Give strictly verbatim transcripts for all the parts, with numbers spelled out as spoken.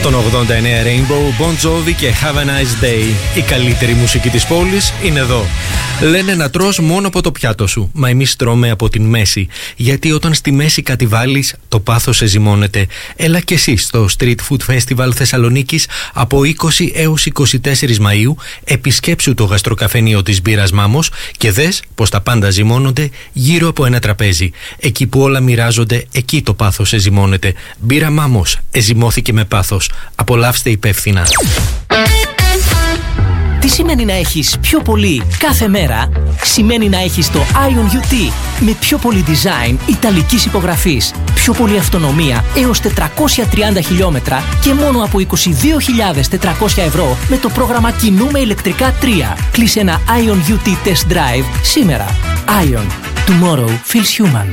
Στον ογδόντα εννέα Rainbow, Bon Jovi και Have a Nice Day. Η καλύτερη μουσική της πόλης είναι εδώ. Λένε να τρως μόνο από το πιάτο σου, μα εμείς τρώμε από την μέση. Γιατί όταν στη μέση κάτι βάλεις, το πάθος σε ζυμώνεται. Έλα και εσύ στο Street Food Festival Θεσσαλονίκης από είκοσι έως είκοσι τέσσερις Μαΐου. Επισκέψου το γαστροκαφενείο της μπύρας Μάμος και δες πως τα πάντα ζυμώνονται γύρω από ένα τραπέζι. Εκεί που όλα μοιράζονται, εκεί το πάθος σε ζυμώνεται. Μπύρα Μάμος, εζυμώθηκε με πάθος. Απολαύστε υπεύθυνα. Τι σημαίνει να έχεις πιο πολύ κάθε μέρα? Σημαίνει να έχεις το Ion γιου τι με πιο πολύ design ιταλικής υπογραφής, πιο πολύ αυτονομία έως τετρακόσια τριάντα χιλιόμετρα και μόνο από είκοσι δύο χιλιάδες τετρακόσια ευρώ με το πρόγραμμα Κινούμε ηλεκτρικά τρία. Κλείσε ένα Ion γιου τι Test Drive σήμερα. Ion. Tomorrow feels human.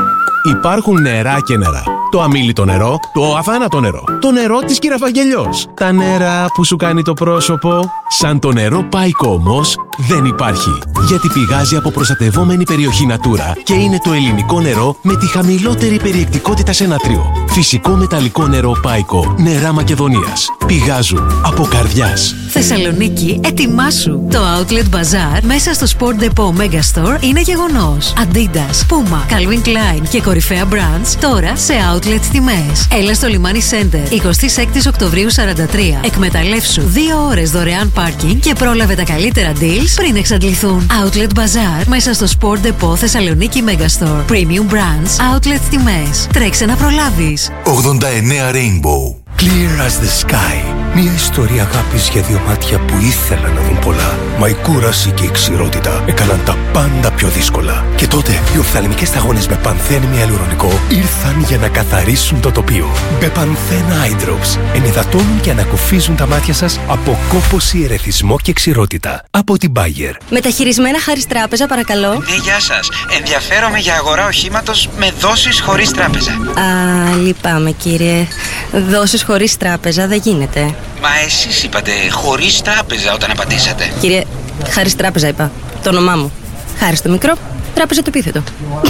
Υπάρχουν νερά και νερά. Το αμίλητο νερό, το αφάνατο νερό, το νερό της Κυραφαγγελιός. Τα νερά που σου κάνει το πρόσωπο. Σαν το νερό Πάικο όμως δεν υπάρχει. Γιατί πηγάζει από προστατευόμενη περιοχή Natura και είναι το ελληνικό νερό με τη χαμηλότερη περιεκτικότητα σε νατρίο. Φυσικό μεταλλικό νερό Πάικο. Νερά Μακεδονίας. Πηγάζουν από καρδιάς. Θεσσαλονίκη, ετοιμάσου! Το Outlet Bazaar μέσα στο Sport Depot Megastore είναι γεγονός. Adidas, Puma, Calvin Klein και κορυφαία brands τώρα σε outlet τιμές. Έλα στο Λιμάνι Center, εικοστή έκτη Οκτωβρίου σαράντα τρία. Εκμεταλλεύσου δύο ώρες δωρεάν πάρκινγκ και πρόλαβε τα καλύτερα deals πριν εξαντληθούν. Outlet Bazaar μέσα στο Sport Depot Θεσσαλονίκη Megastore. Premium brands, outlet τιμές. Τρέξε να προλάβεις. ογδόντα εννέα Rainbow. Clear as the sky. Μια ιστορία αγάπης για δύο μάτια που ήθελαν να δουν πολλά. Μα η κούραση και η ξηρότητα έκαναν τα πάντα πιο δύσκολα. Και τότε οι οφθαλμικές σταγόνες με πανθένη ιαλουρονικό ήρθαν για να καθαρίσουν το τοπίο. Μπεπανθέν Eye Drops ενυδατώνουν και ανακουφίζουν τα μάτια σας από κόπωση, ερεθισμό και ξηρότητα. Από την Bayer. Μεταχειρισμένα Χάρις Τράπεζα, παρακαλώ. Ναι, γεια σας. Ενδιαφέρομαι για αγορά οχήματος με δόσεις χωρίς τράπεζα. Α, λυπάμαι κύριε. Δόσεις χωρίς τράπεζα δεν γίνεται. Μα εσείς είπατε χωρίς τράπεζα όταν απαντήσατε. Κύριε, Χάρις Τράπεζα είπα. Το όνομά μου. Χάρις το μικρό, Τράπεζα το επίθετο.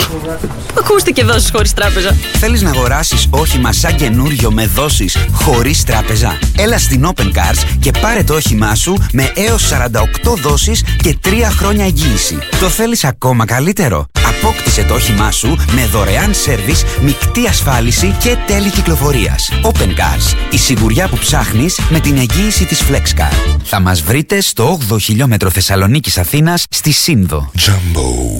Ακούστηκε δόσεις χωρίς τράπεζα. Θέλεις να αγοράσεις όχημα σαν καινούριο με δόσεις χωρίς τράπεζα? Έλα στην Open Cars και πάρε το όχημά σου με έως σαράντα οκτώ δόσεις και τρία χρόνια εγγύηση. Το θέλεις ακόμα καλύτερο? Απόκτησε το όχημά σου με δωρεάν σέρβις, μεικτή ασφάλιση και τέλη κυκλοφορίας. Open Cars. Η σιγουριά που ψάχνεις με την εγγύηση της FlexCar. Θα μας βρείτε στο όγδοο χιλιόμετρο Θεσσαλονίκης Αθήνας στη Σύνδο. Jumbo.